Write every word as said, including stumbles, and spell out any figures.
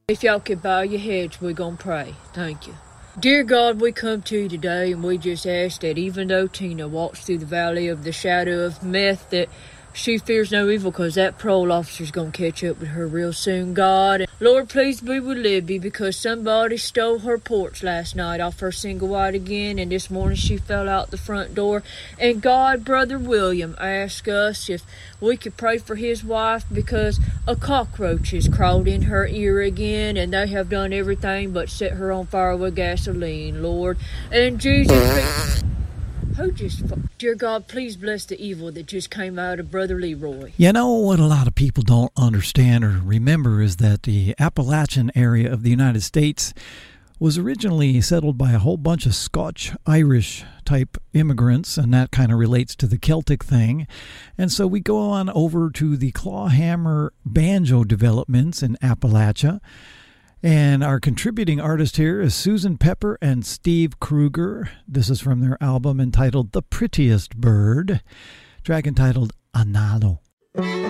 If y'all could bow your heads, we're going to pray. Thank you. Dear God, we come to you today, and we just ask that even though Tina walks through the valley of the shadow of meth, that she fears no evil, because that parole officer's going to catch up with her real soon, God. And Lord, please be with Libby, because somebody stole her porch last night off her single wide again, and this morning she fell out the front door. And God, Brother William asked us if we could pray for his wife, because a cockroach has crawled in her ear again, and they have done everything but set her on fire with gasoline, Lord. And Jesus... Who just, dear God, please bless the evil that just came out of Brother Leroy. You know what a lot of people don't understand or remember is that the Appalachian area of the United States was originally settled by a whole bunch of Scotch-Irish type immigrants, and that kind of relates to the Celtic thing. And so we go on over to the clawhammer banjo developments in Appalachia. And our contributing artist here is Susan Pepper and Steve Kruger. This is from their album entitled The Prettiest Bird, track entitled Analo.